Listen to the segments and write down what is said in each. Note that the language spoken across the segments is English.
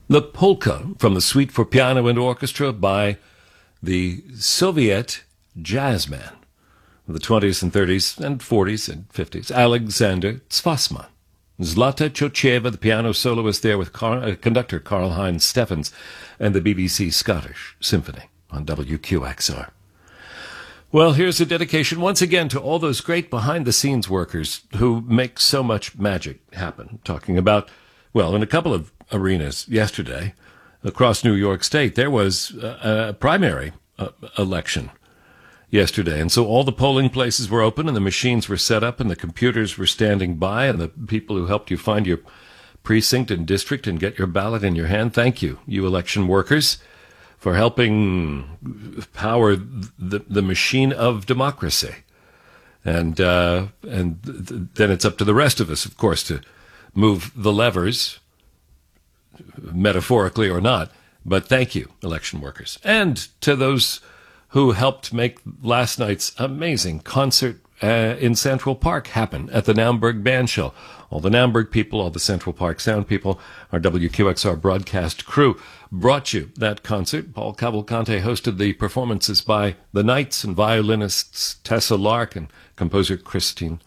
The polka from the Suite for Piano and Orchestra by the Soviet jazzman of the 20s and 30s and 40s and 50s, Alexander Tzfasman. Zlata Chocheva, the piano soloist there with conductor Karl-Heinz Steffens, and the BBC Scottish Symphony on WQXR. Well, here's a dedication once again to all those great behind-the-scenes workers who make so much magic happen. Talking about, well, in a couple of arenas yesterday across New York State, there was a primary election yesterday. And so all the polling places were open and the machines were set up and the computers were standing by, and the people who helped you find your precinct and district and get your ballot in your hand. Thank you, you election workers, for helping power the machine of democracy. And then it's up to the rest of us, of course, to move the levers, metaphorically or not. But thank you, election workers. And to those who helped make last night's amazing concert in Central Park happen at the Naumburg Bandshell. All the Naumburg people, all the Central Park Sound people, our WQXR broadcast crew brought you that concert. Paul Cavalcante hosted the performances by the Knights and violinists Tessa Lark and composer Christina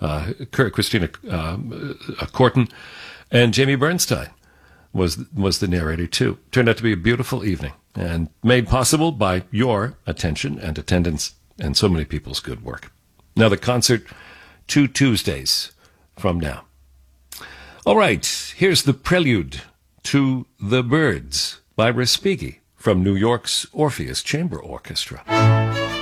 Corton, and Jamie Bernstein was the narrator too. Turned out to be a beautiful evening and made possible by your attention and attendance and so many people's good work. Now the concert 2 Tuesdays from now. All right, here's the prelude to The Birds by Respighi from New York's Orpheus Chamber Orchestra.